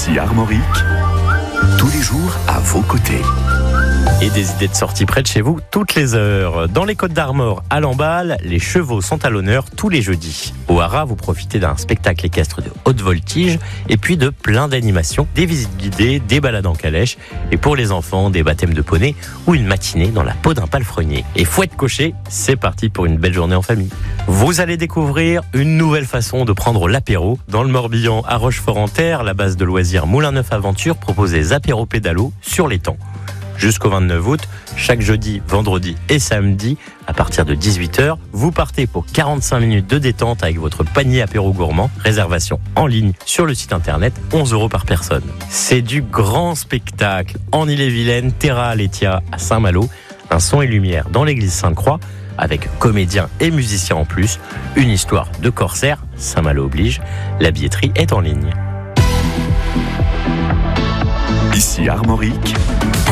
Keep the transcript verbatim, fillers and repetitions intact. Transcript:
Ici Armorique, tous les jours à vos côtés. Et des idées de sortie près de chez vous toutes les heures. Dans les Côtes d'Armor, à Lamballe, les chevaux sont à l'honneur tous les jeudis. Au Haras, vous profitez d'un spectacle équestre de haute voltige et puis de plein d'animations, des visites guidées, des balades en calèche et pour les enfants, des baptêmes de poney ou une matinée dans la peau d'un palefrenier. Et fouette cochée, c'est parti pour une belle journée en famille. Vous allez découvrir une nouvelle façon de prendre l'apéro. Dans le Morbihan, à Rochefort-en-Terre, la base de loisirs Moulin Neuf Aventure propose des apéros pédalos sur l'étang. Jusqu'au vingt-neuf août, chaque jeudi, vendredi et samedi, à partir de dix-huit heures, vous partez pour quarante-cinq minutes de détente avec votre panier apéro gourmand. Réservation en ligne sur le site internet, onze euros par personne. C'est du grand spectacle en Ille-et-Vilaine, Terra Aletheia à Saint-Malo. Un son et lumière dans l'église Sainte-Croix, avec comédiens et musiciens en plus. Une histoire de corsaire, Saint-Malo oblige. La billetterie est en ligne. Ici Armorique,